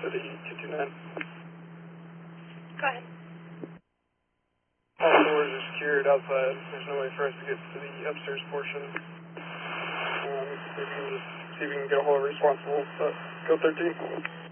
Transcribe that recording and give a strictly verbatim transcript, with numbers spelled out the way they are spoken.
City two two nine. Go ahead. All doors are secured outside. There's no way for us to get to the upstairs portion. Um, we can just see if we can get a hold of responsible. But go thirteen.